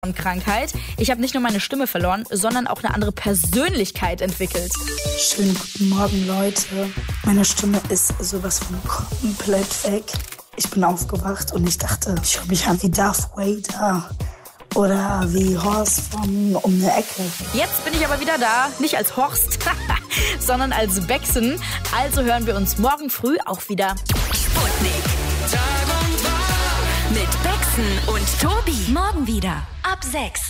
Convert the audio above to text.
Krankheit. Ich habe nicht nur meine Stimme verloren, sondern auch eine andere Persönlichkeit entwickelt. Schönen guten Morgen, Leute. Meine Stimme ist sowas von komplett weg. Ich bin aufgewacht und ich dachte, ich höre mich an wie Darth Vader oder wie Horst von Um eine Ecke. Jetzt bin ich aber wieder da, nicht als Horst, sondern als Bexen. Also hören wir uns morgen früh auch wieder. Sputnik. Tag und Tag mit Bexen und Tobi. Morgen wieder ab 6.